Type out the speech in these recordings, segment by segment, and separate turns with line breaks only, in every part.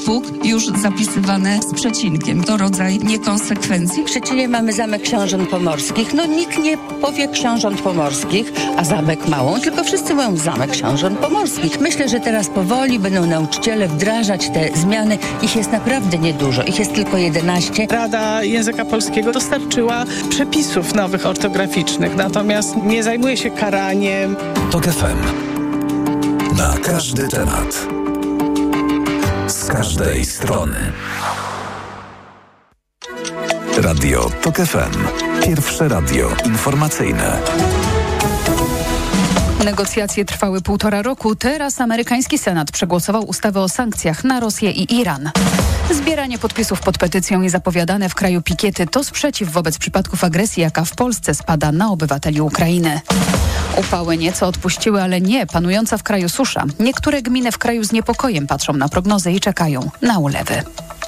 Puk już zapisywane z przecinkiem. To rodzaj niekonsekwencji.
W Szczecinie mamy Zamek Książąt Pomorskich. Nikt nie powie Książąt Pomorskich, a Zamek Małą, tylko wszyscy mówią Zamek Książąt Pomorskich. Myślę, że teraz powoli będą nauczyciele wdrażać te zmiany. Ich jest naprawdę niedużo. Ich jest tylko 11.
Rada Języka Polskiego dostarczyła przepisów nowych ortograficznych, natomiast nie zajmuje się karaniem.
TOK FM. Na każdy temat. Z każdej strony. Radio TOK FM. Pierwsze radio informacyjne.
Negocjacje trwały 1,5 roku. Teraz amerykański Senat przegłosował ustawę o sankcjach na Rosję i Iran. Zbieranie podpisów pod petycją i zapowiadane w kraju pikiety to sprzeciw wobec przypadków agresji, jaka w Polsce spada na obywateli Ukrainy. Upały nieco odpuściły, ale nie panująca w kraju susza. Niektóre gminy w kraju z niepokojem patrzą na prognozy i czekają na ulewy.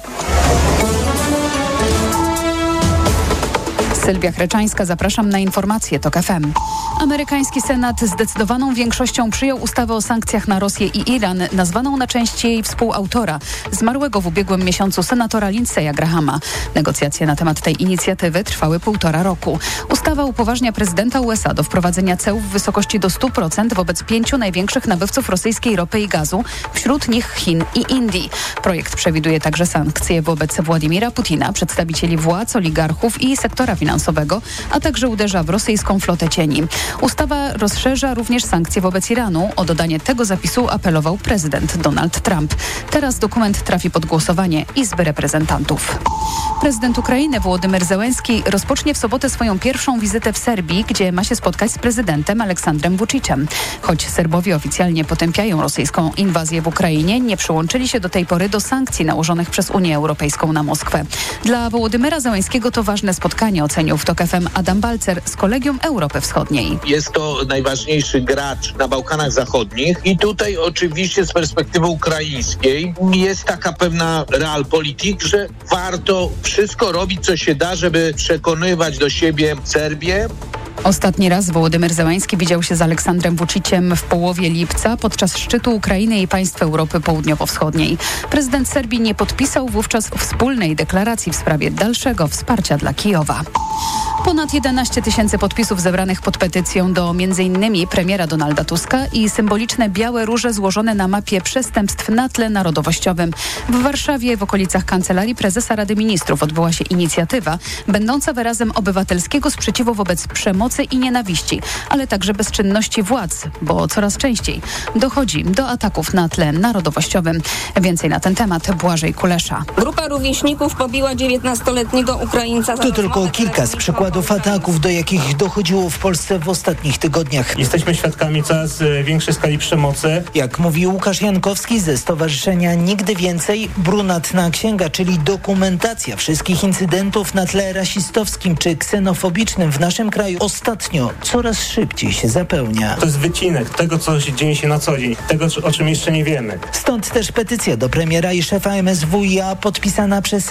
Sylwia Chreczańska, zapraszam na informacje TOK FM. Amerykański Senat zdecydowaną większością przyjął ustawę o sankcjach na Rosję i Iran, nazwaną na część jej współautora, zmarłego w ubiegłym miesiącu senatora Lindsey'a Grahama. Negocjacje na temat tej inicjatywy trwały 1,5 roku. Ustawa upoważnia prezydenta USA do wprowadzenia ceł w wysokości do 100% wobec 5 największych nabywców rosyjskiej ropy i gazu, wśród nich Chin i Indii. Projekt przewiduje także sankcje wobec Władimira Putina, przedstawicieli władz, oligarchów i sektora finansowego, a także uderza w rosyjską flotę cieni. Ustawa rozszerza również sankcje wobec Iranu. O dodanie tego zapisu apelował prezydent Donald Trump. Teraz dokument trafi pod głosowanie Izby Reprezentantów. Prezydent Ukrainy Wołodymyr Zełenski rozpocznie w sobotę swoją pierwszą wizytę w Serbii, gdzie ma się spotkać z prezydentem Aleksandrem Vučićem. Choć Serbowie oficjalnie potępiają rosyjską inwazję w Ukrainie, nie przyłączyli się do tej pory do sankcji nałożonych przez Unię Europejską na Moskwę. Dla Wołodymyra Zełenskiego to ważne spotkanie, ocenił w TOK FM Adam Balcer z Kolegium Europy Wschodniej.
Jest to najważniejszy gracz na Bałkanach Zachodnich i tutaj oczywiście z perspektywy ukraińskiej jest taka pewna realpolitik, że warto wszystko robić, co się da, żeby przekonywać do siebie Serbię.
Ostatni raz Wołodymyr Zełański widział się z Aleksandrem Vučićem w połowie lipca podczas szczytu Ukrainy i państw Europy Południowo-Wschodniej. Prezydent Serbii nie podpisał wówczas wspólnej deklaracji w sprawie dalszego wsparcia dla Kijowa. Ponad 11 000 podpisów zebranych pod petycją do m.in. premiera Donalda Tuska i symboliczne białe róże złożone na mapie przestępstw na tle narodowościowym. W Warszawie, w okolicach Kancelarii Prezesa Rady Ministrów odbyła się inicjatywa będąca wyrazem obywatelskiego sprzeciwu wobec przemocy i nienawiści, ale także bezczynności władz, bo coraz częściej dochodzi do ataków na tle narodowościowym. Więcej na ten temat Błażej Kulesza.
Grupa rówieśników pobiła 19-letniego Ukraińca.
To tylko kilka z przykładów ataków, do jakich dochodziło w Polsce w ostatnich tygodniach.
Jesteśmy świadkami coraz większej skali przemocy.
Jak mówi Łukasz Jankowski ze Stowarzyszenia Nigdy Więcej, brunatna księga, czyli dokumentacja wszystkich incydentów na tle rasistowskim czy ksenofobicznym w naszym kraju ostatnio coraz szybciej się zapełnia.
To jest wycinek tego, co się dzieje na co dzień, tego, o czym jeszcze nie wiemy.
Stąd też petycja do premiera i szefa MSWiA podpisana przez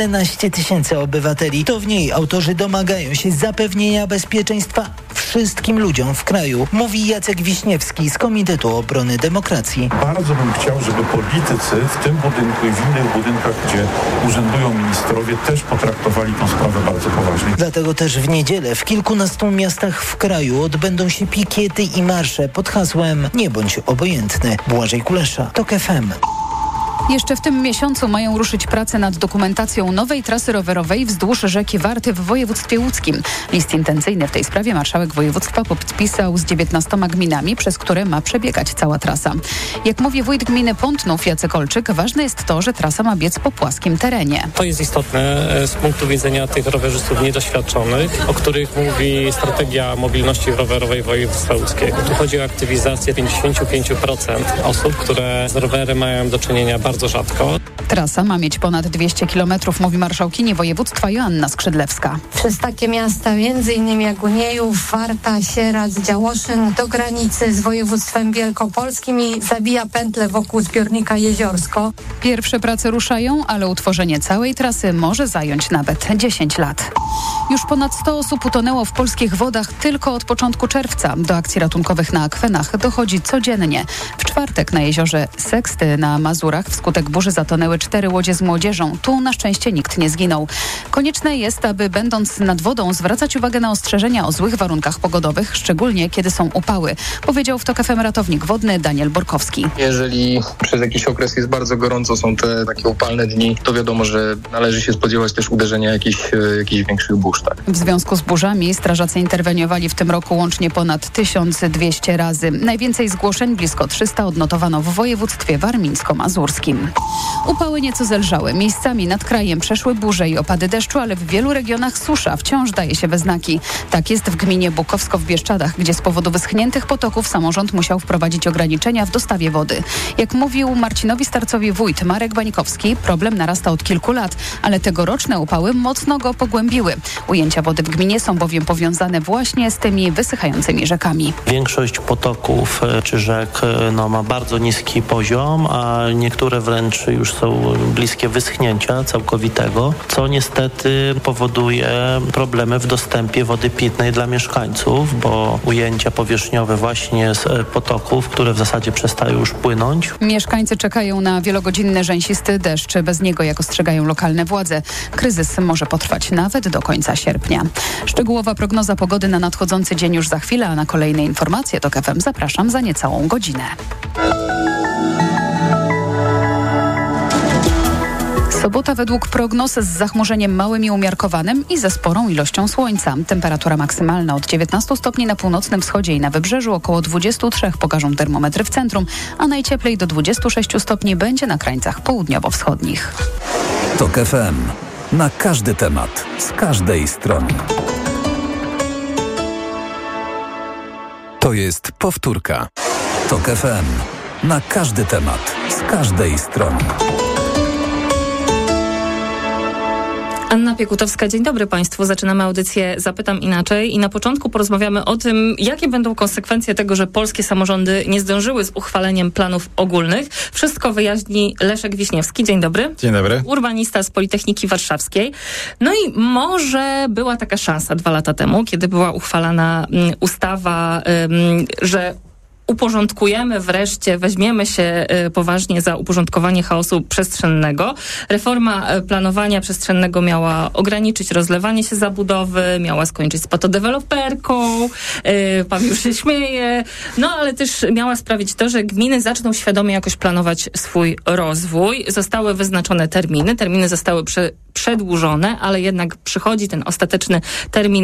11 000 obywateli. To w niej autorzy domagają się zapewnienia bezpieczeństwa wszystkim ludziom w kraju, mówi Jacek Wiśniewski z Komitetu Obrony Demokracji.
Bardzo bym chciał, żeby politycy w tym budynku i w innych budynkach, gdzie urzędują ministrowie, też potraktowali tę sprawę bardzo poważnie.
Dlatego też w niedzielę w kilkunastu miastach w kraju odbędą się pikiety i marsze pod hasłem „Nie bądź obojętny”. Błażej Kulesza, TOK FM.
Jeszcze w tym miesiącu mają ruszyć prace nad dokumentacją nowej trasy rowerowej wzdłuż rzeki Warty w województwie łódzkim. List intencyjny w tej sprawie marszałek województwa podpisał z 19 gminami, przez które ma przebiegać cała trasa. Jak mówi wójt gminy Pątnów Jacek Olczyk, ważne jest to, że trasa ma biec po płaskim terenie.
To jest istotne z punktu widzenia tych rowerzystów niedoświadczonych, o których mówi strategia mobilności rowerowej województwa łódzkiego. Tu chodzi o aktywizację 55% osób, które z rowerem mają do czynienia bardzo rzadko.
Trasa ma mieć ponad 200 km, mówi marszałkini województwa Joanna Skrzydlewska.
Przez takie miasta m.in. jak Uniejów, Warta, Sieradz, Działoszyn do granicy z województwem wielkopolskim i zabija pętlę wokół zbiornika Jeziorsko.
Pierwsze prace ruszają, ale utworzenie całej trasy może zająć nawet 10 lat. Już ponad 100 osób utonęło w polskich wodach tylko od początku czerwca. Do akcji ratunkowych na akwenach dochodzi codziennie. W czwartek na jeziorze Seksty na Mazurach wskutek wskutek burzy zatonęły 4 łodzie z młodzieżą. Tu na szczęście nikt nie zginął. Konieczne jest, aby będąc nad wodą zwracać uwagę na ostrzeżenia o złych warunkach pogodowych, szczególnie kiedy są upały, powiedział w TOK FM ratownik wodny Daniel Borkowski.
Jeżeli przez jakiś okres jest bardzo gorąco, są te takie upalne dni, to wiadomo, że należy się spodziewać też uderzenia jakichś większych burz. Tak.
W związku z burzami strażacy interweniowali w tym roku łącznie ponad 1200 razy. Najwięcej zgłoszeń, blisko 300, odnotowano w województwie warmińsko-mazurskim. Upały nieco zelżały. Miejscami nad krajem przeszły burze i opady deszczu, ale w wielu regionach susza wciąż daje się we znaki. Tak jest w gminie Bukowsko w Bieszczadach, gdzie z powodu wyschniętych potoków samorząd musiał wprowadzić ograniczenia w dostawie wody. Jak mówił Marcinowi Starcowi wójt Marek Bańkowski, problem narasta od kilku lat, ale tegoroczne upały mocno go pogłębiły. Ujęcia wody w gminie są bowiem powiązane właśnie z tymi wysychającymi rzekami.
Większość potoków czy rzek ma bardzo niski poziom, a niektóre wręcz już są bliskie wyschnięcia całkowitego, co niestety powoduje problemy w dostępie wody pitnej dla mieszkańców, bo ujęcia powierzchniowe właśnie z potoków, które w zasadzie przestają już płynąć.
Mieszkańcy czekają na wielogodzinny rzęsisty deszcz. Bez niego, jak ostrzegają lokalne władze, kryzys może potrwać nawet do końca sierpnia. Szczegółowa prognoza pogody na nadchodzący dzień już za chwilę, a na kolejne informacje TOK FM zapraszam za niecałą godzinę. Sobota według prognoz z zachmurzeniem małym i umiarkowanym i ze sporą ilością słońca. Temperatura maksymalna od 19 stopni na północnym wschodzie i na wybrzeżu, około 23 pokażą termometry w centrum, a najcieplej do 26 stopni będzie na krańcach południowo-wschodnich.
TOK FM. Na każdy temat, z każdej strony. To jest powtórka. TOK FM. Na każdy temat, z każdej strony.
Anna Piekutowska, dzień dobry Państwu. Zaczynamy audycję Zapytam Inaczej i na początku porozmawiamy o tym, jakie będą konsekwencje tego, że polskie samorządy nie zdążyły z uchwaleniem planów ogólnych. Wszystko wyjaśni Leszek Wiśniewski. Dzień dobry.
Dzień dobry.
Urbanista z Politechniki Warszawskiej. No i może była taka szansa 2 lata temu, kiedy była uchwalana ustawa, że uporządkujemy wreszcie, weźmiemy się poważnie za uporządkowanie chaosu przestrzennego. Reforma planowania przestrzennego miała ograniczyć rozlewanie się zabudowy, miała skończyć z patodeweloperką, pan już się śmieje, no ale też miała sprawić to, że gminy zaczną świadomie jakoś planować swój rozwój. Zostały wyznaczone terminy zostały przedłużone, ale jednak przychodzi ten ostateczny termin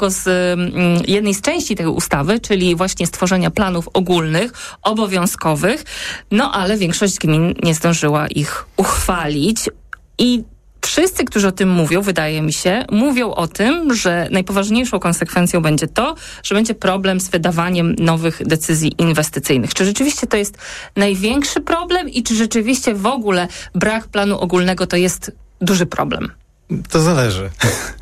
jednej z części tej ustawy, czyli właśnie stworzenia planów ogólnych, obowiązkowych, no ale większość gmin nie zdążyła ich uchwalić i wszyscy, którzy o tym mówią, wydaje mi się, mówią o tym, że najpoważniejszą konsekwencją będzie to, że będzie problem z wydawaniem nowych decyzji inwestycyjnych. Czy rzeczywiście to jest największy problem i czy rzeczywiście w ogóle brak planu ogólnego to jest duży problem?
To zależy,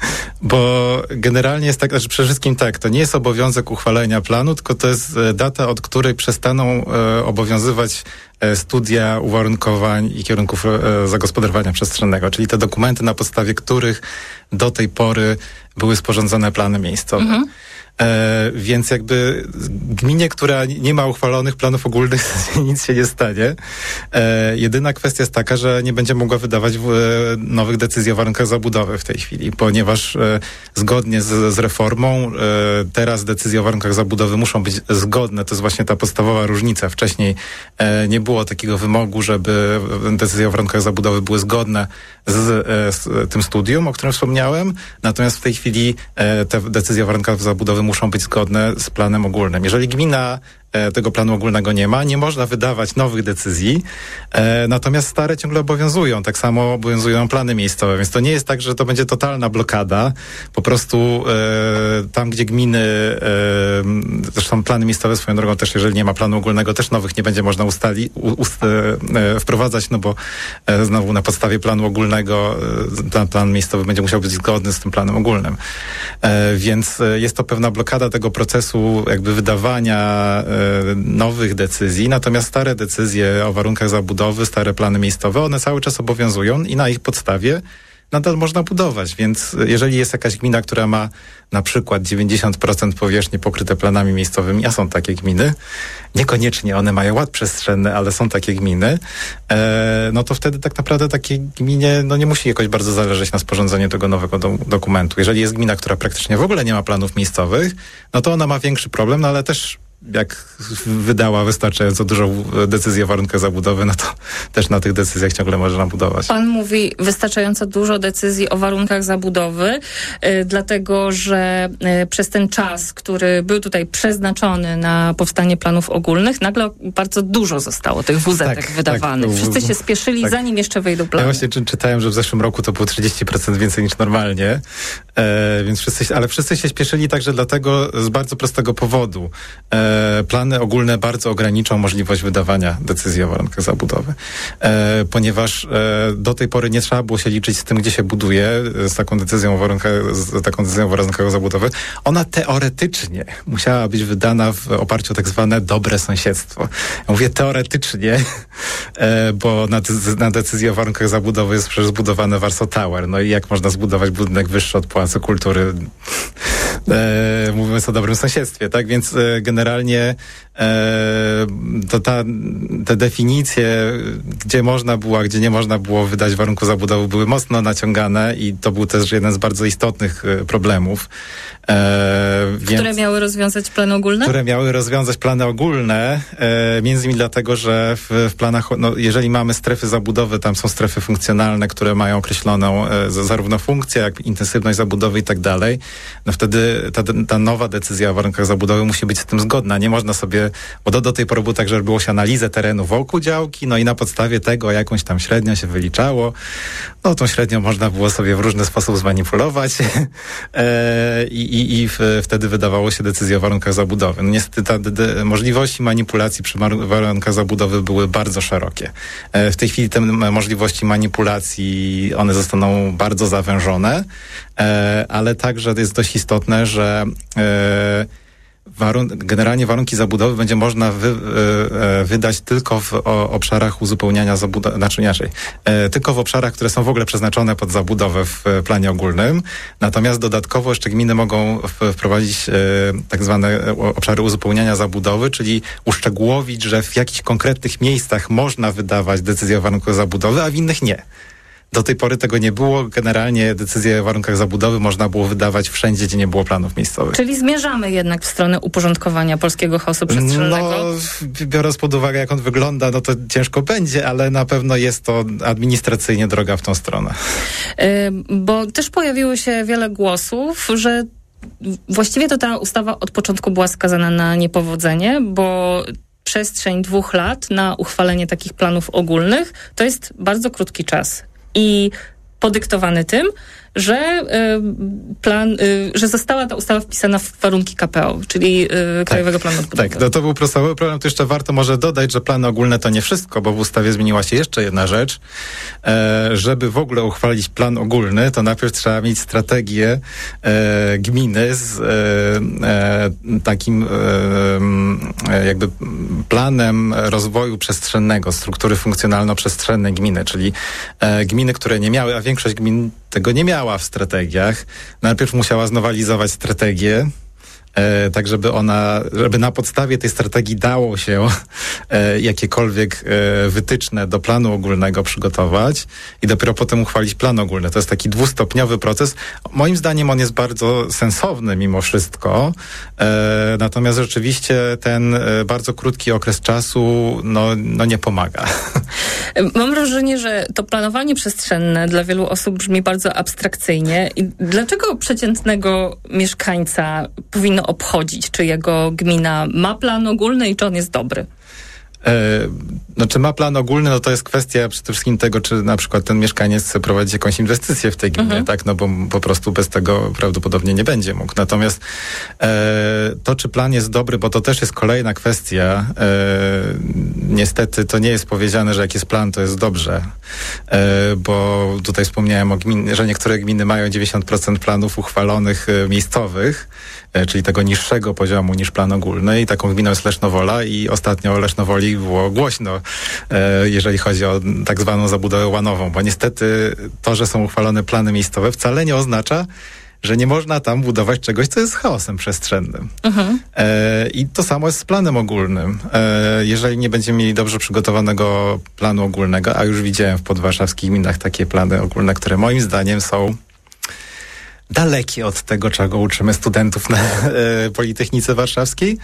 bo generalnie jest tak, że przede wszystkim tak, to nie jest obowiązek uchwalenia planu, tylko to jest data, od której przestaną obowiązywać studia uwarunkowań i kierunków zagospodarowania przestrzennego, czyli te dokumenty, na podstawie których do tej pory były sporządzone plany miejscowe. Mhm. Więc jakby gminie, która nie ma uchwalonych planów ogólnych, nic się nie stanie. Jedyna kwestia jest taka, że nie będzie mogła wydawać nowych decyzji o warunkach zabudowy w tej chwili, ponieważ zgodnie z reformą teraz decyzje o warunkach zabudowy muszą być zgodne. To jest właśnie ta podstawowa różnica. Wcześniej nie było takiego wymogu, żeby decyzje o warunkach zabudowy były zgodne z tym studium, o którym wspomniałem. Natomiast w tej chwili te decyzje o warunkach zabudowy muszą być zgodne z planem ogólnym. Jeżeli gmina tego planu ogólnego nie ma, nie można wydawać nowych decyzji, natomiast stare ciągle obowiązują. Tak samo obowiązują plany miejscowe, więc to nie jest tak, że to będzie totalna blokada. Po prostu tam, gdzie gminy, zresztą plany miejscowe swoją drogą też, jeżeli nie ma planu ogólnego, też nowych nie będzie można wprowadzać, no bo znowu na podstawie planu ogólnego plan miejscowy będzie musiał być zgodny z tym planem ogólnym. Więc jest to pewna blokada tego procesu jakby wydawania nowych decyzji, natomiast stare decyzje o warunkach zabudowy, stare plany miejscowe, one cały czas obowiązują i na ich podstawie nadal można budować, więc jeżeli jest jakaś gmina, która ma na przykład 90% powierzchni pokryte planami miejscowymi, a są takie gminy, niekoniecznie one mają ład przestrzenny, ale są takie gminy, no to wtedy tak naprawdę takiej gminie nie musi jakoś bardzo zależeć na sporządzeniu tego nowego dokumentu. Jeżeli jest gmina, która praktycznie w ogóle nie ma planów miejscowych, no to ona ma większy problem, no ale też jak wydała wystarczająco dużą decyzję o warunkach zabudowy, no to też na tych decyzjach ciągle można budować.
Pan mówi wystarczająco dużo decyzji o warunkach zabudowy, dlatego że przez ten czas, który był tutaj przeznaczony na powstanie planów ogólnych, nagle bardzo dużo zostało tych WZ-ek wydawanych. Wszyscy się spieszyli, zanim jeszcze wejdą plany.
Ja właśnie czytałem, że w zeszłym roku to było 30% więcej niż normalnie, więc wszyscy się spieszyli także dlatego z bardzo prostego powodu. Plany ogólne bardzo ograniczą możliwość wydawania decyzji o warunkach zabudowy, ponieważ do tej pory nie trzeba było się liczyć z tym, gdzie się buduje, z taką decyzją o warunkach zabudowy. Ona teoretycznie musiała być wydana w oparciu o tak zwane dobre sąsiedztwo. Ja mówię teoretycznie, bo na decyzję o warunkach zabudowy jest przecież zbudowane Warsaw Tower. No i jak można zbudować budynek wyższy od Pałacu Kultury? Mówimy o dobrym sąsiedztwie, tak? Więc generalnie to te definicje, gdzie można było, a gdzie nie można było wydać warunku zabudowy, były mocno naciągane i to był też jeden z bardzo istotnych problemów.
Które miały rozwiązać plany ogólne?
Które miały rozwiązać plany ogólne, między innymi dlatego, że w planach, jeżeli mamy strefy zabudowy, tam są strefy funkcjonalne, które mają określoną zarówno funkcję, jak i intensywność zabudowy i tak dalej, no wtedy ta nowa decyzja o warunkach zabudowy musi być z tym zgodna. Nie można sobie, bo do tej pory było tak, że robiło się analizę terenu wokół działki, no i na podstawie tego jakąś tam średnią się wyliczało. No tą średnią można było sobie w różny sposób zmanipulować i wtedy wydawało się decyzję o warunkach zabudowy. No niestety możliwości manipulacji przy warunkach zabudowy były bardzo szerokie. W tej chwili te możliwości manipulacji, one zostaną bardzo zawężone, ale także jest dość istotne, że generalnie warunki zabudowy będzie można wydać tylko w obszarach uzupełniania zabudowy, tylko w obszarach, które są w ogóle przeznaczone pod zabudowę w planie ogólnym. Natomiast dodatkowo jeszcze gminy mogą wprowadzić tak zwane obszary uzupełniania zabudowy, czyli uszczegółowić, że w jakichś konkretnych miejscach można wydawać decyzję o warunkach zabudowy, a w innych nie. Do tej pory tego nie było. Generalnie decyzje o warunkach zabudowy można było wydawać wszędzie, gdzie nie było planów miejscowych.
Czyli zmierzamy jednak w stronę uporządkowania polskiego chaosu przestrzennego?
No, biorąc pod uwagę, jak on wygląda, no to ciężko będzie, ale na pewno jest to administracyjnie droga w tą stronę.
Bo też pojawiło się wiele głosów, że właściwie to ta ustawa od początku była skazana na niepowodzenie, bo przestrzeń 2 lat na uchwalenie takich planów ogólnych to jest bardzo krótki czas. I podyktowany tym, że że została ta ustawa wpisana w warunki KPO, czyli Krajowego Planu Odbudowy.
Tak, to był podstawowy problem. Tu jeszcze warto może dodać, że plany ogólne to nie wszystko, bo w ustawie zmieniła się jeszcze jedna rzecz. Żeby w ogóle uchwalić plan ogólny, to najpierw trzeba mieć strategię gminy z takim jakby planem rozwoju przestrzennego, struktury funkcjonalno-przestrzennej gminy, czyli gminy, które nie miały, a większość gmin tego nie miała w strategiach. Najpierw musiała znowelizować strategię, tak żeby na podstawie tej strategii dało się jakiekolwiek wytyczne do planu ogólnego przygotować i dopiero potem uchwalić plan ogólny. To jest taki 2-stopniowy proces. Moim zdaniem on jest bardzo sensowny mimo wszystko, natomiast rzeczywiście ten bardzo krótki okres czasu no nie pomaga.
Mam wrażenie, że to planowanie przestrzenne dla wielu osób brzmi bardzo abstrakcyjnie. I dlaczego przeciętnego mieszkańca powinno obchodzić, czy jego gmina ma plan ogólny i czy on jest dobry?
Czy ma plan ogólny, no to jest kwestia przede wszystkim tego, czy na przykład ten mieszkaniec chce prowadzić jakąś inwestycję w tej gminie, tak? No bo po prostu bez tego prawdopodobnie nie będzie mógł. Natomiast to, czy plan jest dobry, bo to też jest kolejna kwestia. Niestety to nie jest powiedziane, że jak jest plan, to jest dobrze. Bo tutaj wspomniałem o że niektóre gminy mają 90% planów uchwalonych miejscowych, czyli tego niższego poziomu niż plan ogólny i taką gminą jest Lesznowola i ostatnio o Lesznowoli było głośno jeżeli chodzi o tak zwaną zabudowę łanową, bo niestety to, że są uchwalone plany miejscowe, wcale nie oznacza, że nie można tam budować czegoś, co jest chaosem przestrzennym. I to samo jest z planem ogólnym. Jeżeli nie będziemy mieli dobrze przygotowanego planu ogólnego, a już widziałem w podwarszawskich gminach takie plany ogólne, które moim zdaniem są dalekie od tego, czego uczymy studentów na Politechnice Warszawskiej,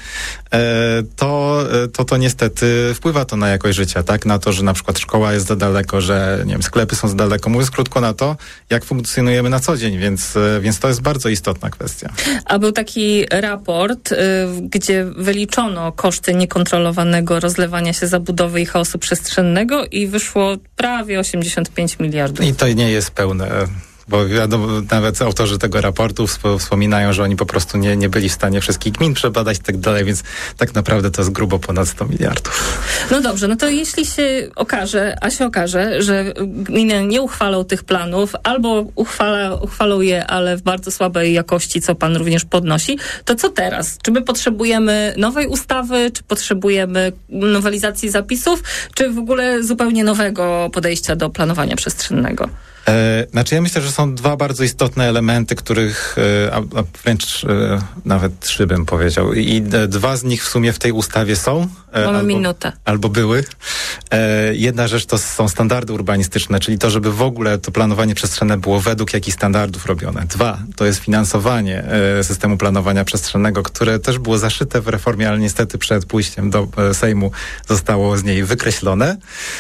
to niestety wpływa to na jakość życia, tak? Na to, że na przykład szkoła jest za daleko, że nie wiem, sklepy są za daleko. Mówiąc krótko, na to, jak funkcjonujemy na co dzień, więc to jest bardzo istotna kwestia.
A był taki raport, gdzie wyliczono koszty niekontrolowanego rozlewania się zabudowy i chaosu przestrzennego i wyszło prawie 85 miliardów.
I to nie jest pełne. Bo wiadomo, nawet autorzy tego raportu wspominają, że oni po prostu nie byli w stanie wszystkich gmin przebadać i tak dalej, więc tak naprawdę to jest grubo ponad 100 miliardów.
No dobrze, no to jeśli się okaże, że gminy nie uchwalą tych planów, albo uchwalą je, ale w bardzo słabej jakości, co pan również podnosi, to co teraz? Czy my potrzebujemy nowej ustawy, czy potrzebujemy nowelizacji zapisów, czy w ogóle zupełnie nowego podejścia do planowania przestrzennego?
Znaczy ja myślę, że są dwa bardzo istotne elementy, których, a wręcz nawet trzy bym powiedział. I dwa z nich w sumie w tej ustawie są.
Mamy minutę.
Albo były. Jedna rzecz to są standardy urbanistyczne, czyli to, żeby w ogóle to planowanie przestrzenne było według jakich standardów robione. Dwa, to jest finansowanie systemu planowania przestrzennego, które też było zaszyte w reformie, ale niestety przed pójściem do Sejmu zostało z niej wykreślone.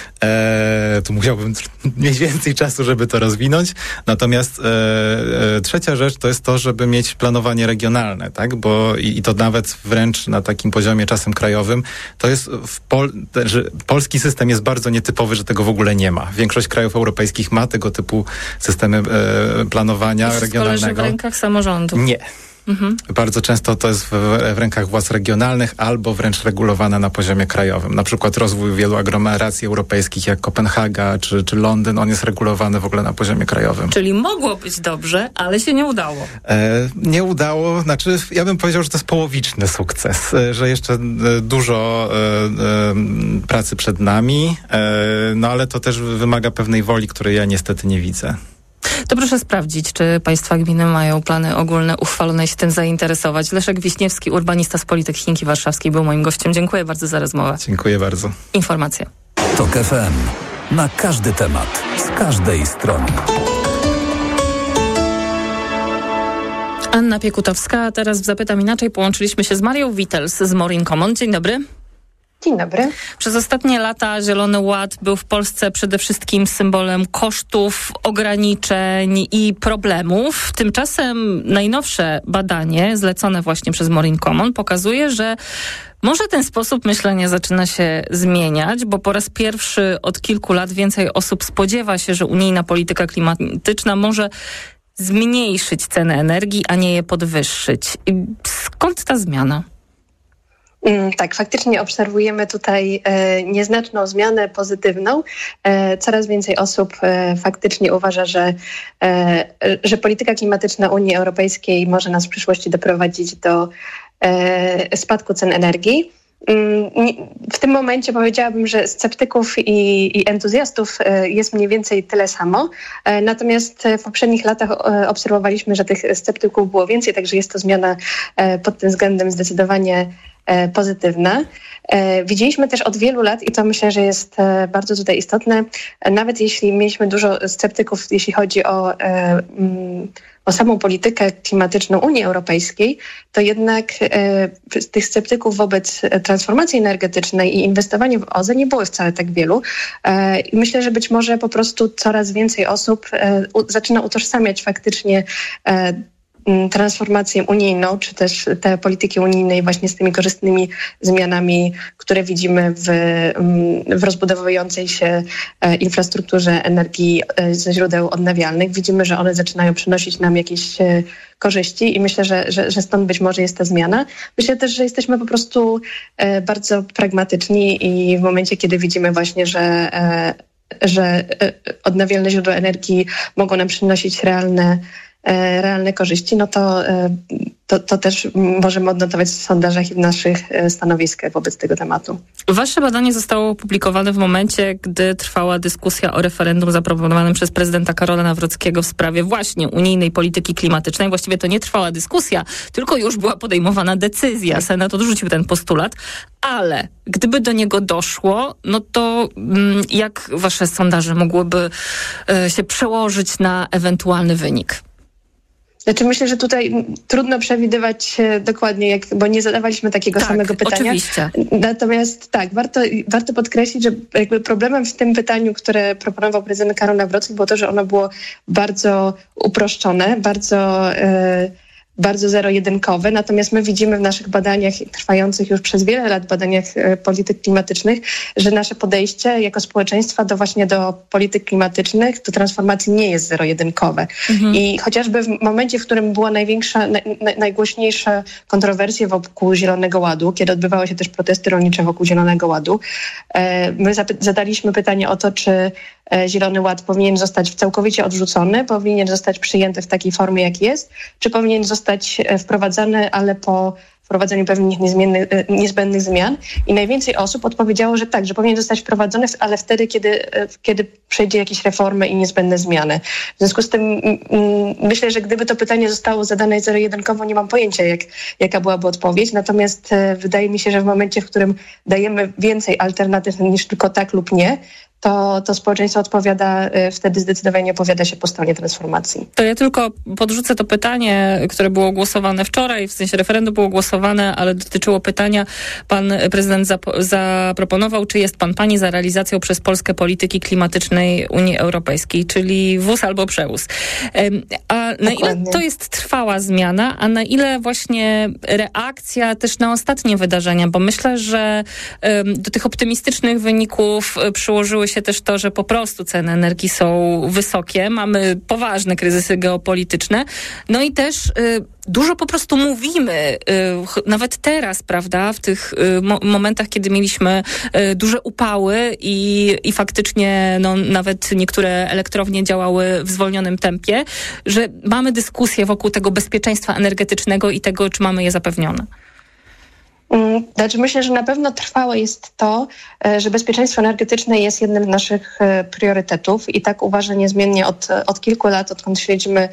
Tu musiałbym mieć więcej czasu, żeby to rozwinąć. Natomiast trzecia rzecz to jest to, żeby mieć planowanie regionalne, tak? Bo i to nawet wręcz na takim poziomie czasem krajowym, to jest że polski system jest bardzo nietypowy, że tego w ogóle nie ma. Większość krajów europejskich ma tego typu systemy planowania regionalnego.
Leży w rękach samorządu.
Nie. Bardzo często to jest w rękach władz regionalnych albo wręcz regulowane na poziomie krajowym. Na przykład rozwój wielu aglomeracji europejskich jak Kopenhaga czy Londyn, on jest regulowany w ogóle na poziomie krajowym.
Czyli mogło być dobrze, ale się nie udało.
Nie udało, znaczy ja bym powiedział, że to jest połowiczny sukces, że jeszcze dużo pracy przed nami, no ale to też wymaga pewnej woli, której ja niestety nie widzę.
To proszę sprawdzić, czy państwa gminy mają plany ogólne uchwalone i się tym zainteresować. Leszek Wiśniewski, urbanista z Politechniki Warszawskiej, był moim gościem. Dziękuję bardzo za rozmowę.
Dziękuję bardzo.
Informacje.
TOK FM. Na każdy temat, z każdej strony.
Anna Piekutowska, a teraz Zapytam Inaczej połączyliśmy się z Marią Witels z Morin Common. Dzień dobry.
Dzień dobry.
Przez ostatnie lata Zielony Ład był w Polsce przede wszystkim symbolem kosztów, ograniczeń i problemów. Tymczasem najnowsze badanie, zlecone właśnie przez Morin Common, pokazuje, że może ten sposób myślenia zaczyna się zmieniać, bo po raz pierwszy od kilku lat więcej osób spodziewa się, że unijna polityka klimatyczna może zmniejszyć ceny energii, a nie je podwyższyć. I skąd ta zmiana?
Tak, faktycznie obserwujemy tutaj nieznaczną zmianę pozytywną. Coraz więcej osób faktycznie uważa, że polityka klimatyczna Unii Europejskiej może nas w przyszłości doprowadzić do spadku cen energii. W tym momencie powiedziałabym, że sceptyków i entuzjastów jest mniej więcej tyle samo. Natomiast w poprzednich latach obserwowaliśmy, że tych sceptyków było więcej, także jest to zmiana pod tym względem zdecydowanie pozytywna. Widzieliśmy też od wielu lat, i to myślę, że jest bardzo tutaj istotne, nawet jeśli mieliśmy dużo sceptyków, jeśli chodzi o samą politykę klimatyczną Unii Europejskiej, to jednak tych sceptyków wobec transformacji energetycznej i inwestowania w OZE nie było wcale tak wielu. I myślę, że być może po prostu coraz więcej osób zaczyna utożsamiać faktycznie transformację unijną, czy też te polityki unijnej właśnie z tymi korzystnymi zmianami, które widzimy w rozbudowującej się infrastrukturze energii ze źródeł odnawialnych. Widzimy, że one zaczynają przynosić nam jakieś korzyści i myślę, że stąd być może jest ta zmiana. Myślę też, że jesteśmy po prostu bardzo pragmatyczni i w momencie, kiedy widzimy właśnie, że odnawialne źródła energii mogą nam przynosić realne realne korzyści, no to też możemy odnotować w sondażach i w naszych stanowiskach wobec tego tematu.
Wasze badanie zostało opublikowane w momencie, gdy trwała dyskusja o referendum zaproponowanym przez prezydenta Karola Nawrockiego w sprawie właśnie unijnej polityki klimatycznej. Właściwie to nie trwała dyskusja, tylko już była podejmowana decyzja. Senat odrzucił ten postulat, ale gdyby do niego doszło, no to jak wasze sondaże mogłyby się przełożyć na ewentualny wynik?
Znaczy myślę, że tutaj trudno przewidywać dokładnie, bo nie zadawaliśmy takiego samego pytania.
Oczywiście.
Natomiast tak, warto podkreślić, że jakby problemem w tym pytaniu, które proponował prezydent Karol Nawrocki, było to, że ono było bardzo uproszczone, bardzo zero-jedynkowe, natomiast my widzimy w naszych badaniach, trwających już przez wiele lat badaniach polityk klimatycznych, że nasze podejście jako społeczeństwa do polityk klimatycznych, do transformacji nie jest zero-jedynkowe. I chociażby w momencie, w którym była najgłośniejsza kontrowersja wokół Zielonego Ładu, kiedy odbywały się też protesty rolnicze wokół Zielonego Ładu, my zadaliśmy pytanie o to, czy Zielony Ład powinien zostać całkowicie odrzucony, powinien zostać przyjęty w takiej formie, jak jest, czy powinien zostać wprowadzany, ale po wprowadzeniu pewnych niezbędnych zmian. I najwięcej osób odpowiedziało, że tak, że powinien zostać wprowadzony, ale wtedy, kiedy przejdzie jakieś reformy i niezbędne zmiany. W związku z tym myślę, że gdyby to pytanie zostało zadane zero-jedynkowo, nie mam pojęcia, jaka byłaby odpowiedź. Natomiast wydaje mi się, że w momencie, w którym dajemy więcej alternatyw niż tylko tak lub nie, to społeczeństwo wtedy zdecydowanie opowiada się po stronie transformacji.
To ja tylko podrzucę to pytanie, które było głosowane wczoraj, w sensie referendum było głosowane, ale dotyczyło pytania, pan prezydent zaproponował, czy jest pani za realizacją przez Polskę polityki klimatycznej Unii Europejskiej, czyli wóz albo przewóz. A na ile to jest trwała zmiana, a na ile właśnie reakcja też na ostatnie wydarzenia, bo myślę, że do tych optymistycznych wyników przyłożyły się też to, że po prostu ceny energii są wysokie, mamy poważne kryzysy geopolityczne, no i też dużo po prostu mówimy, nawet teraz, prawda, w tych momentach, kiedy mieliśmy duże upały i faktycznie nawet niektóre elektrownie działały w zwolnionym tempie, że mamy dyskusję wokół tego bezpieczeństwa energetycznego i tego, czy mamy je zapewnione.
Znaczy myślę, że na pewno trwałe jest to, że bezpieczeństwo energetyczne jest jednym z naszych priorytetów i tak uważam niezmiennie od kilku lat, odkąd śledzimy,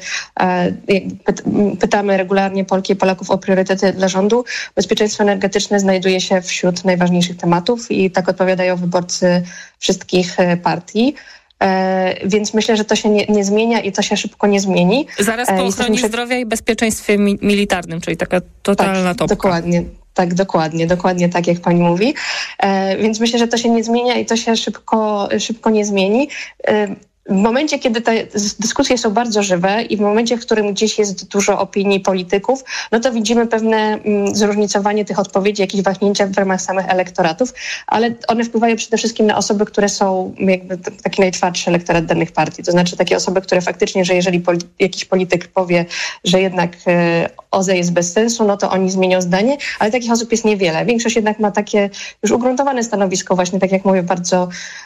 pytamy regularnie Polki i Polaków o priorytety dla rządu. Bezpieczeństwo energetyczne znajduje się wśród najważniejszych tematów i tak odpowiadają wyborcy wszystkich partii. Więc myślę, że to się nie zmienia i to się szybko nie zmieni.
Zaraz po ochronie zdrowia i bezpieczeństwie militarnym, czyli taka totalna topka.
Dokładnie. Tak, dokładnie tak, jak pani mówi. Więc myślę, że to się nie zmienia i to się szybko nie zmieni. W momencie, kiedy te dyskusje są bardzo żywe i w momencie, w którym gdzieś jest dużo opinii polityków, no to widzimy pewne zróżnicowanie tych odpowiedzi, jakieś wahnięcia w ramach samych elektoratów, ale one wpływają przede wszystkim na osoby, które są jakby taki najtwardszy elektorat danych partii. To znaczy takie osoby, które faktycznie, że jeżeli jakiś polityk powie, że jednak OZE jest bez sensu, no to oni zmienią zdanie, ale takich osób jest niewiele. Większość jednak ma takie już ugruntowane stanowisko, właśnie tak jak mówię, bardzo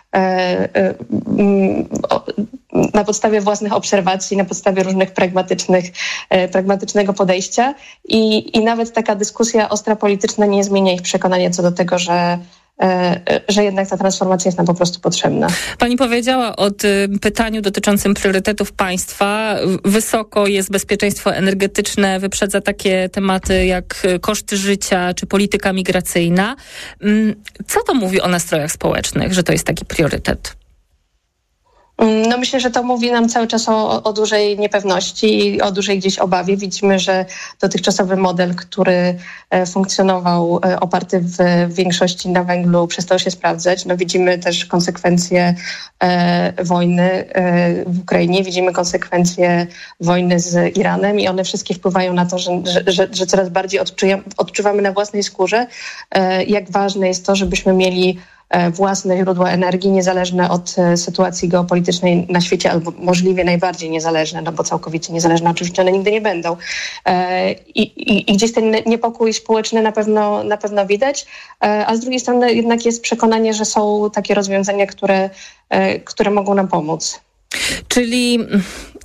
na podstawie własnych obserwacji, na podstawie różnych pragmatycznego podejścia i nawet taka dyskusja ostra polityczna nie zmienia ich przekonania co do tego, że jednak ta transformacja jest nam po prostu potrzebna.
Pani powiedziała o tym pytaniu dotyczącym priorytetów państwa. Wysoko jest bezpieczeństwo energetyczne, wyprzedza takie tematy jak koszty życia czy polityka migracyjna. Co to mówi o nastrojach społecznych, że to jest taki priorytet?
No myślę, że to mówi nam cały czas o dużej niepewności i o dużej gdzieś obawie. Widzimy, że dotychczasowy model, który funkcjonował oparty w większości na węglu, przestał się sprawdzać. No widzimy też konsekwencje wojny w Ukrainie, widzimy konsekwencje wojny z Iranem i one wszystkie wpływają na to, że coraz bardziej odczuwamy na własnej skórze, jak ważne jest to, żebyśmy mieli własne źródła energii niezależne od sytuacji geopolitycznej na świecie, albo możliwie najbardziej niezależne, no bo całkowicie niezależne oczywiście one nigdy nie będą. I gdzieś ten niepokój społeczny na pewno widać, a z drugiej strony jednak jest przekonanie, że są takie rozwiązania, które mogą nam pomóc.
Czyli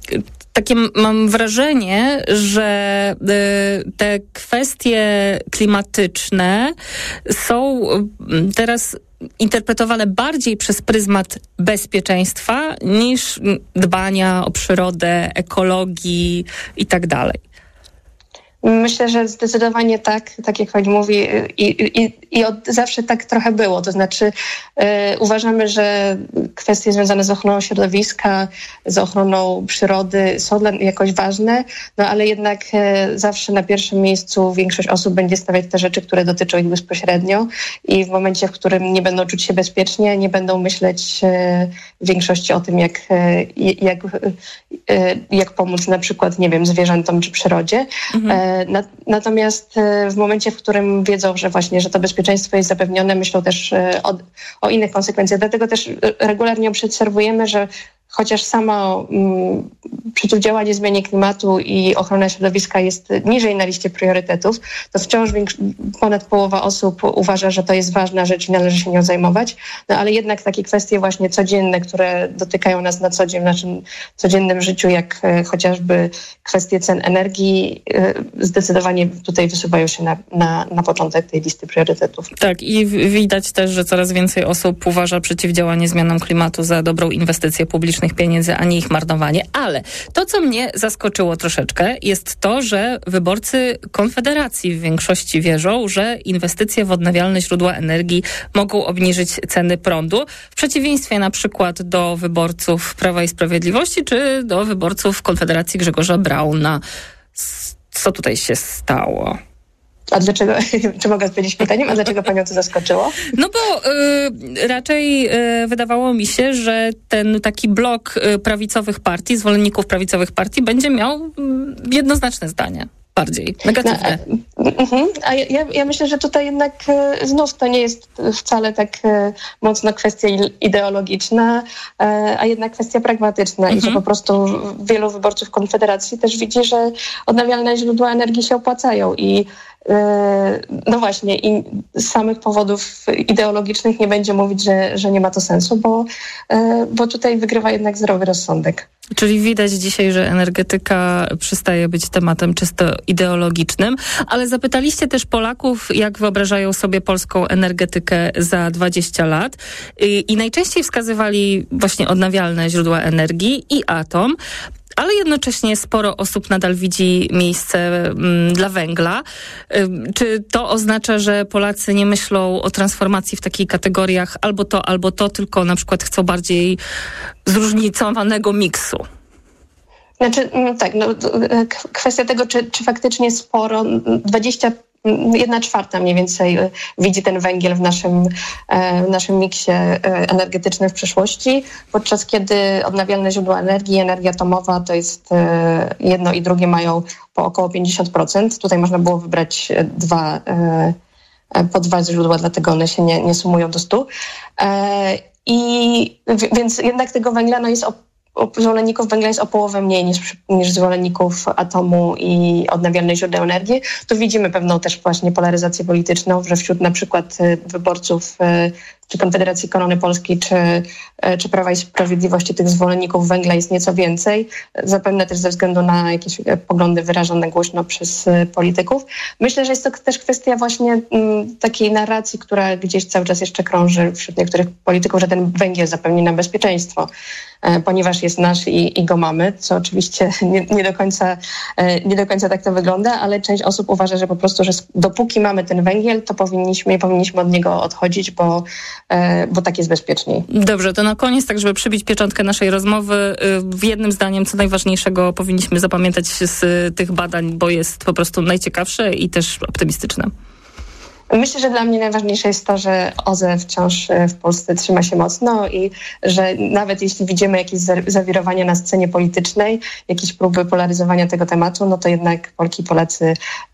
takie mam wrażenie, że te kwestie klimatyczne są teraz interpretowane bardziej przez pryzmat bezpieczeństwa niż dbania o przyrodę, ekologii i tak dalej.
Myślę, że zdecydowanie tak jak pani mówi i od zawsze tak trochę było. To znaczy uważamy, że kwestie związane z ochroną środowiska, z ochroną przyrody są jakoś ważne, no ale jednak zawsze na pierwszym miejscu większość osób będzie stawiać te rzeczy, które dotyczą ich bezpośrednio i w momencie, w którym nie będą czuć się bezpiecznie, nie będą myśleć w większości o tym, jak pomóc na przykład, nie wiem, zwierzętom czy przyrodzie. Natomiast w momencie, w którym wiedzą, że właśnie, że to bezpieczeństwo jest zapewnione, myślą też o innych konsekwencjach. Dlatego też regularnie obserwujemy, że chociaż samo przeciwdziałanie zmianie klimatu i ochrona środowiska jest niżej na liście priorytetów, to wciąż ponad połowa osób uważa, że to jest ważna rzecz i należy się nią zajmować. No ale jednak takie kwestie właśnie codzienne, które dotykają nas na co dzień w naszym codziennym życiu, jak chociażby kwestie cen energii, zdecydowanie tutaj wysuwają się na początek tej listy priorytetów.
Tak, i widać też, że coraz więcej osób uważa przeciwdziałanie zmianom klimatu za dobrą inwestycję publiczną pieniędzy, a nie ich marnowanie. Ale to, co mnie zaskoczyło troszeczkę, jest to, że wyborcy Konfederacji w większości wierzą, że inwestycje w odnawialne źródła energii mogą obniżyć ceny prądu, w przeciwieństwie na przykład do wyborców Prawa i Sprawiedliwości, czy do wyborców Konfederacji Grzegorza Brauna. Co tutaj się stało?
A dlaczego, czy mogę odpowiedzieć pytaniem, a dlaczego panią to zaskoczyło?
No bo raczej wydawało mi się, że ten taki blok prawicowych partii, zwolenników prawicowych partii będzie miał jednoznaczne zdanie. Bardziej negatywne.
A ja myślę, że tutaj jednak znów to nie jest wcale tak mocno kwestia ideologiczna, a jednak kwestia pragmatyczna i że po prostu wielu wyborców Konfederacji też widzi, że odnawialne źródła energii się opłacają i no właśnie, i z samych powodów ideologicznych nie będzie mówić, że nie ma to sensu, bo tutaj wygrywa jednak zdrowy rozsądek.
Czyli widać dzisiaj, że energetyka przestaje być tematem czysto ideologicznym, ale zapytaliście też Polaków, jak wyobrażają sobie polską energetykę za 20 lat i najczęściej wskazywali właśnie odnawialne źródła energii i atom. Ale jednocześnie sporo osób nadal widzi miejsce dla węgla. Czy to oznacza, że Polacy nie myślą o transformacji w takich kategoriach albo to, tylko na przykład chcą bardziej zróżnicowanego miksu?
Znaczy, tak, kwestia tego, czy faktycznie sporo, 1/4 mniej więcej widzi ten węgiel w naszym miksie energetycznym w przyszłości, podczas kiedy odnawialne źródła energii, energia atomowa to jest jedno i drugie mają po około 50%. Tutaj można było wybrać po dwa źródła, dlatego one się nie sumują do 100. Więc jednak tego węgla jest zwolenników węgla jest o połowę mniej niż zwolenników atomu i odnawialnych źródeł energii. Tu widzimy pewną też właśnie polaryzację polityczną, że wśród na przykład wyborców czy Konfederacji Korony Polskiej, czy Prawa i Sprawiedliwości tych zwolenników węgla jest nieco więcej, zapewne też ze względu na jakieś poglądy wyrażone głośno przez polityków. Myślę, że jest to też kwestia właśnie takiej narracji, która gdzieś cały czas jeszcze krąży wśród niektórych polityków, że ten węgiel zapewni nam bezpieczeństwo, ponieważ jest nasz i go mamy, co oczywiście nie do końca tak to wygląda, ale część osób uważa, że po prostu, że dopóki mamy ten węgiel, to powinniśmy od niego odchodzić, bo tak jest bezpieczniej.
Dobrze, to na koniec, tak żeby przybić pieczątkę naszej rozmowy, w jednym zdaniem, co najważniejszego powinniśmy zapamiętać z tych badań, bo jest po prostu najciekawsze i też optymistyczne.
Myślę, że dla mnie najważniejsze jest to, że OZE wciąż w Polsce trzyma się mocno i że nawet jeśli widzimy jakieś zawirowania na scenie politycznej, jakieś próby polaryzowania tego tematu, no to jednak Polki i Polacy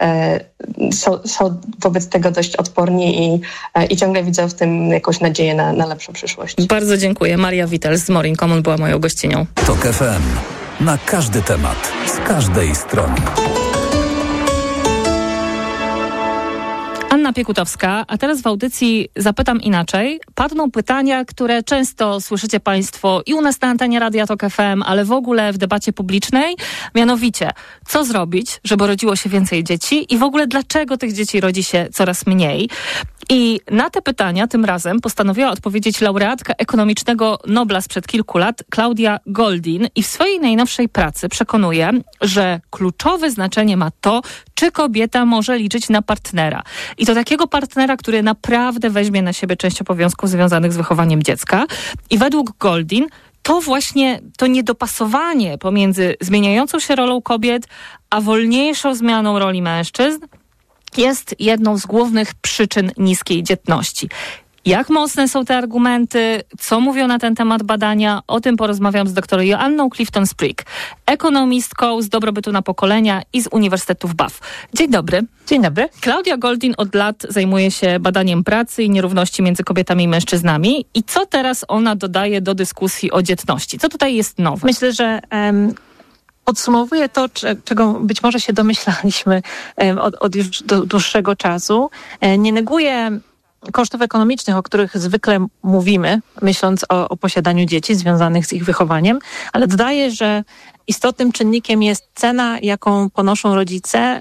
są wobec tego dość odporni i ciągle widzą w tym jakąś nadzieję na lepszą przyszłość.
Bardzo dziękuję. Maria Witel z Morin Common była moją gościnią.
TOK FM. Na każdy temat. Z każdej strony.
Anna Piekutowska, a teraz w audycji Zapytam Inaczej padną pytania, które często słyszycie Państwo i u nas na antenie Radia Tok FM, ale w ogóle w debacie publicznej. Mianowicie, co zrobić, żeby rodziło się więcej dzieci i w ogóle dlaczego tych dzieci rodzi się coraz mniej? I na te pytania tym razem postanowiła odpowiedzieć laureatka ekonomicznego Nobla sprzed kilku lat, Claudia Goldin, i w swojej najnowszej pracy przekonuje, że kluczowe znaczenie ma to, czy kobieta może liczyć na partnera. I to takiego partnera, który naprawdę weźmie na siebie część obowiązków związanych z wychowaniem dziecka. I według Goldin to właśnie to niedopasowanie pomiędzy zmieniającą się rolą kobiet, a wolniejszą zmianą roli mężczyzn jest jedną z głównych przyczyn niskiej dzietności. Jak mocne są te argumenty? Co mówią na ten temat badania? O tym porozmawiam z dr Joanną Clifton-Sprigg, ekonomistką z dobrobytu na pokolenia i z Uniwersytetu w Bath. Dzień dobry.
Dzień dobry.
Claudia Goldin od lat zajmuje się badaniem pracy i nierówności między kobietami i mężczyznami. I co teraz ona dodaje do dyskusji o dzietności? Co tutaj jest nowe?
Myślę, że podsumowuje to, czego być może się domyślaliśmy od już dłuższego czasu. Nie neguje kosztów ekonomicznych, o których zwykle mówimy, myśląc o posiadaniu dzieci związanych z ich wychowaniem, ale dodaje, że istotnym czynnikiem jest cena, jaką ponoszą rodzice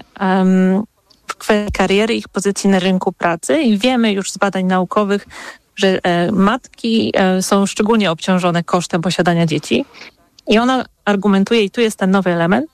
w kwestii kariery, ich pozycji na rynku pracy. I wiemy już z badań naukowych, że matki są szczególnie obciążone kosztem posiadania dzieci. I ona argumentuje, i tu jest ten nowy element,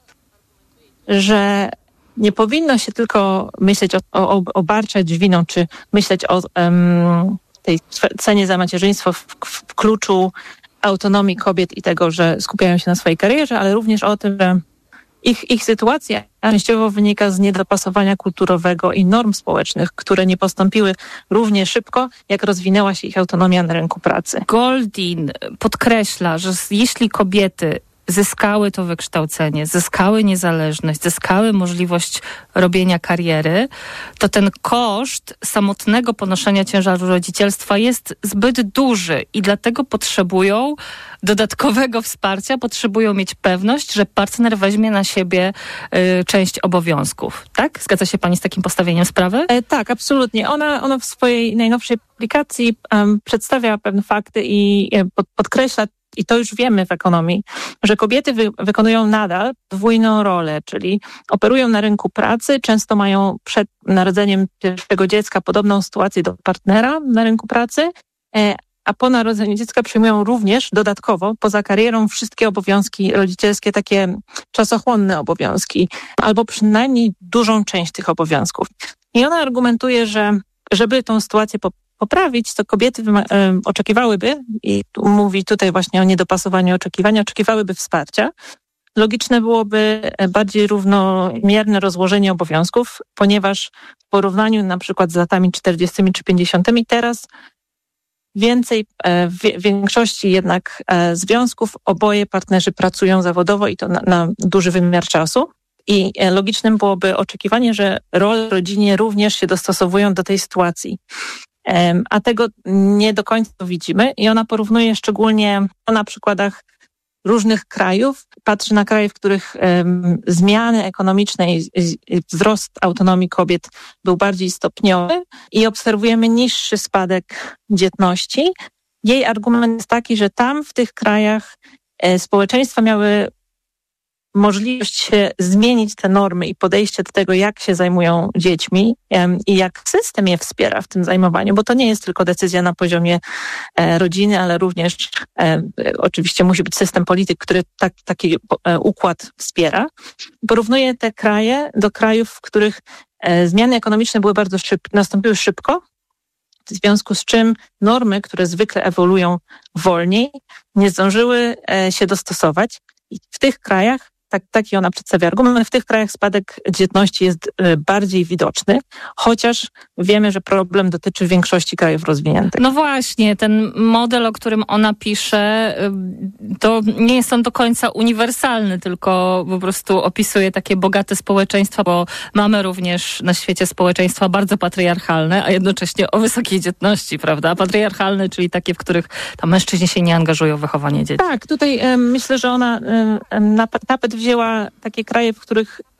że nie powinno się tylko myśleć obarczać winą, czy myśleć o tej cenie za macierzyństwo w kluczu autonomii kobiet i tego, że skupiają się na swojej karierze, ale również o tym, że ich sytuacja częściowo wynika z niedopasowania kulturowego i norm społecznych, które nie postąpiły równie szybko, jak rozwinęła się ich autonomia na rynku pracy.
Goldin podkreśla, że jeśli kobiety zyskały to wykształcenie, zyskały niezależność, zyskały możliwość robienia kariery, to ten koszt samotnego ponoszenia ciężaru rodzicielstwa jest zbyt duży i dlatego potrzebują dodatkowego wsparcia, potrzebują mieć pewność, że partner weźmie na siebie część obowiązków. Tak? Zgadza się pani z takim postawieniem sprawy?
Tak, absolutnie. Ona w swojej najnowszej publikacji przedstawia pewne fakty i podkreśla, i to już wiemy w ekonomii, że kobiety wykonują nadal podwójną rolę, czyli operują na rynku pracy, często mają przed narodzeniem pierwszego dziecka podobną sytuację do partnera na rynku pracy, a po narodzeniu dziecka przyjmują również dodatkowo, poza karierą, wszystkie obowiązki rodzicielskie, takie czasochłonne obowiązki, albo przynajmniej dużą część tych obowiązków. I ona argumentuje, że żeby tą sytuację poprawić, to kobiety oczekiwałyby, i mówi tutaj właśnie o niedopasowaniu oczekiwania, oczekiwałyby wsparcia. Logiczne byłoby bardziej równomierne rozłożenie obowiązków, ponieważ w porównaniu na przykład z latami 40 czy 50 teraz w większości jednak związków oboje partnerzy pracują zawodowo i to na duży wymiar czasu. I logicznym byłoby oczekiwanie, że role w rodzinie również się dostosowują do tej sytuacji. A tego nie do końca widzimy i ona porównuje szczególnie na przykładach różnych krajów, patrzy na kraje, w których zmiany ekonomiczne i wzrost autonomii kobiet był bardziej stopniowy i obserwujemy niższy spadek dzietności. Jej argument jest taki, że tam w tych krajach społeczeństwa miały możliwość zmienić te normy i podejście do tego, jak się zajmują dziećmi i jak system je wspiera w tym zajmowaniu, bo to nie jest tylko decyzja na poziomie rodziny, ale również oczywiście musi być system polityk, który taki układ wspiera. Porównuje te kraje do krajów, w których zmiany ekonomiczne były nastąpiły szybko, w związku z czym normy, które zwykle ewoluują wolniej, nie zdążyły się dostosować. I w tych krajach, taki ona przedstawia argument, w tych krajach spadek dzietności jest bardziej widoczny, chociaż wiemy, że problem dotyczy większości krajów rozwiniętych.
No właśnie, ten model, o którym ona pisze, to nie jest on do końca uniwersalny, tylko po prostu opisuje takie bogate społeczeństwa, bo mamy również na świecie społeczeństwa bardzo patriarchalne, a jednocześnie o wysokiej dzietności, prawda? Patriarchalne, czyli takie, w których tam mężczyźni się nie angażują w wychowanie dzieci.
Tak, tutaj myślę, że ona na tapet wzięła takie kraje, w których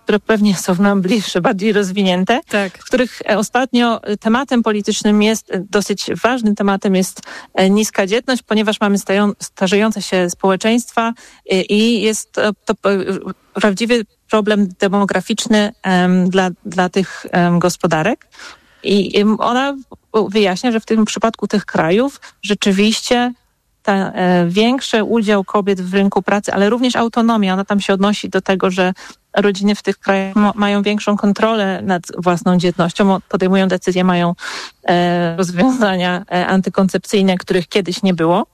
które pewnie są nam bliższe, bardziej rozwinięte, w których ostatnio tematem politycznym jest, dosyć ważnym tematem jest niska dzietność, ponieważ mamy starzejące się społeczeństwa i jest to prawdziwy problem demograficzny dla tych gospodarek. I ona wyjaśnia, że w tym przypadku tych krajów rzeczywiście większy udział kobiet w rynku pracy, ale również autonomia, ona tam się odnosi do tego, że rodziny w tych krajach mają większą kontrolę nad własną dzietnością, podejmują decyzje, mają rozwiązania antykoncepcyjne, których kiedyś nie było.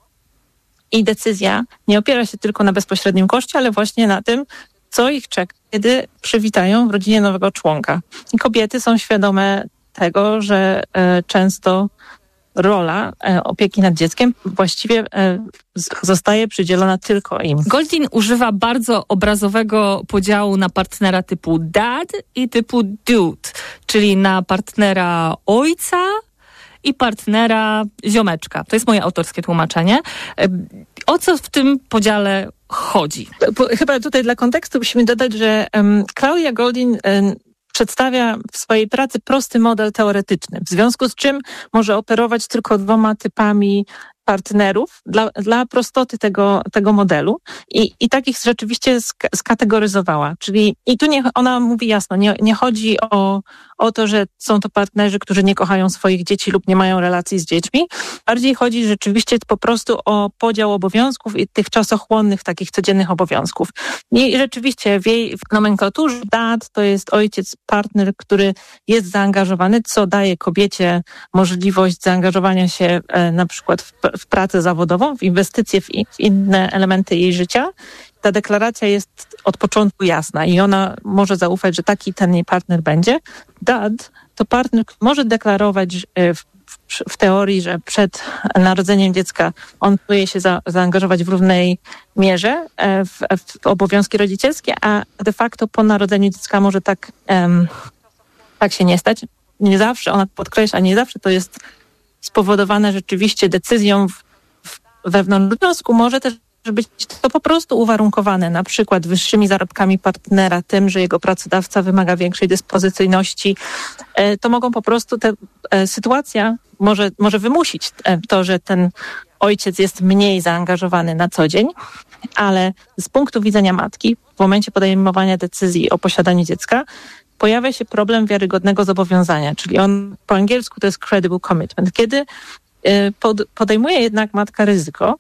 I decyzja nie opiera się tylko na bezpośrednim koszcie, ale właśnie na tym, co ich czeka, kiedy przywitają w rodzinie nowego członka. I kobiety są świadome tego, że często rola opieki nad dzieckiem właściwie zostaje przydzielona tylko im.
Goldin używa bardzo obrazowego podziału na partnera typu dad i typu dude, czyli na partnera ojca i partnera ziomeczka. To jest moje autorskie tłumaczenie. O co w tym podziale chodzi?
Chyba tutaj dla kontekstu musimy dodać, że Claudia Goldin przedstawia w swojej pracy prosty model teoretyczny, w związku z czym może operować tylko 2 typami partnerów dla prostoty tego modelu i takich rzeczywiście skategoryzowała. Czyli i tu ona mówi jasno, nie chodzi o to, że są to partnerzy, którzy nie kochają swoich dzieci lub nie mają relacji z dziećmi. Bardziej chodzi rzeczywiście po prostu o podział obowiązków i tych czasochłonnych, takich codziennych obowiązków. I rzeczywiście w jej nomenklaturze dad to jest ojciec, partner, który jest zaangażowany, co daje kobiecie możliwość zaangażowania się na przykład w pracę zawodową, w inwestycje, w inne elementy jej życia. Ta deklaracja jest od początku jasna i ona może zaufać, że taki ten jej partner będzie. Dad to partner, który może deklarować w teorii, że przed narodzeniem dziecka on czuje się zaangażować w równej mierze w obowiązki rodzicielskie, a de facto po narodzeniu dziecka może tak się nie stać. Nie zawsze, ona podkreśla, nie zawsze to jest spowodowane rzeczywiście decyzją wewnątrz związku, może też być to po prostu uwarunkowane na przykład wyższymi zarobkami partnera, tym, że jego pracodawca wymaga większej dyspozycyjności. To mogą po prostu sytuacja może wymusić to, że ten ojciec jest mniej zaangażowany na co dzień, ale z punktu widzenia matki w momencie podejmowania decyzji o posiadaniu dziecka pojawia się problem wiarygodnego zobowiązania, czyli on po angielsku to jest credible commitment. Kiedy podejmuje jednak matka ryzyko,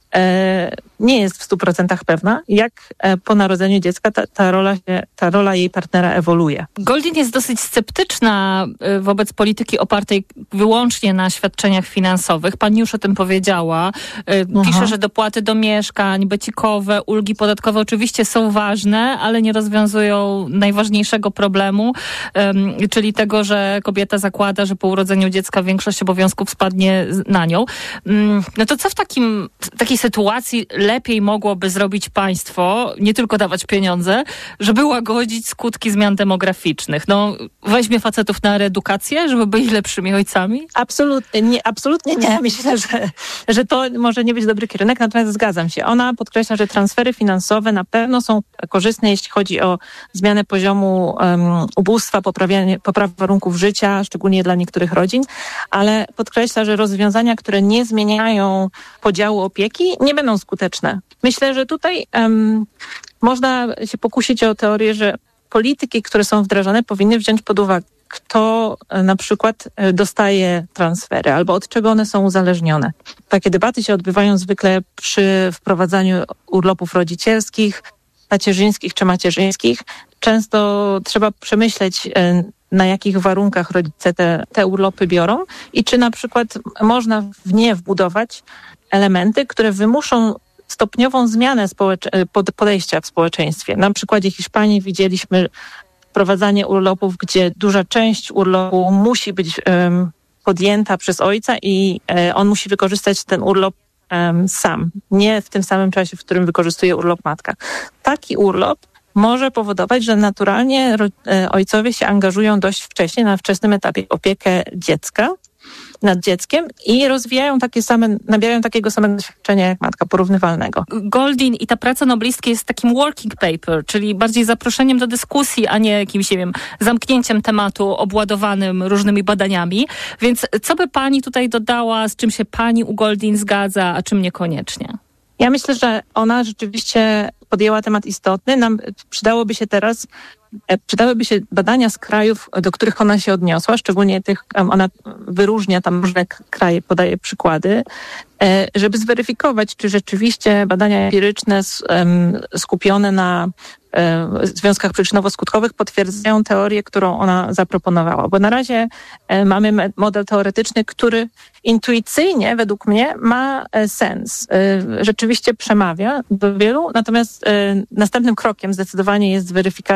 nie jest w 100% pewna, jak po narodzeniu dziecka ta rola jej partnera ewoluuje.
Goldin jest dosyć sceptyczna wobec polityki opartej wyłącznie na świadczeniach finansowych. Pani już o tym powiedziała. Pisze, że dopłaty do mieszkań, becikowe, ulgi podatkowe oczywiście są ważne, ale nie rozwiązują najważniejszego problemu, czyli tego, że kobieta zakłada, że po urodzeniu dziecka większość obowiązków spadnie na nią. No to co w takiej sytuacji lepiej mogłoby zrobić państwo, nie tylko dawać pieniądze, żeby łagodzić skutki zmian demograficznych? No, weźmie facetów na reedukację, żeby byli lepszymi ojcami?
Absolutnie nie. Myślę, że to może nie być dobry kierunek, natomiast zgadzam się. Ona podkreśla, że transfery finansowe na pewno są korzystne, jeśli chodzi o zmianę poziomu ubóstwa, poprawę warunków życia, szczególnie dla niektórych rodzin, ale podkreśla, że rozwiązania, które nie zmieniają podziału opieki, nie będą skuteczne. Myślę, że tutaj można się pokusić o teorię, że polityki, które są wdrażane, powinny wziąć pod uwagę, kto na przykład dostaje transfery albo od czego one są uzależnione. Takie debaty się odbywają zwykle przy wprowadzaniu urlopów rodzicielskich, tacierzyńskich czy macierzyńskich. Często trzeba przemyśleć, na jakich warunkach rodzice te urlopy biorą i czy na przykład można w nie wbudować elementy, które wymuszą stopniową zmianę podejścia w społeczeństwie. Na przykładzie Hiszpanii widzieliśmy wprowadzanie urlopów, gdzie duża część urlopu musi być podjęta przez ojca i on musi wykorzystać ten urlop sam, nie w tym samym czasie, w którym wykorzystuje urlop matka. Taki urlop może powodować, że naturalnie ojcowie się angażują dość wcześnie, na wczesnym etapie opiekę dziecka nad dzieckiem i nabierają takiego samego doświadczenia jak matka, porównywalnego.
Goldin i ta praca noblistki jest takim working paper, czyli bardziej zaproszeniem do dyskusji, a nie jakimś, nie wiem, zamknięciem tematu obładowanym różnymi badaniami. Więc co by pani tutaj dodała, z czym się pani u Goldin zgadza, a czym niekoniecznie?
Ja myślę, że ona rzeczywiście podjęła temat istotny. Nam przydałyby się badania z krajów, do których ona się odniosła, szczególnie tych, ona wyróżnia tam różne kraje, podaje przykłady, żeby zweryfikować, czy rzeczywiście badania empiryczne skupione na związkach przyczynowo-skutkowych potwierdzają teorię, którą ona zaproponowała. Bo na razie mamy model teoretyczny, który intuicyjnie według mnie ma sens. Rzeczywiście przemawia do wielu, natomiast następnym krokiem zdecydowanie jest weryfikacja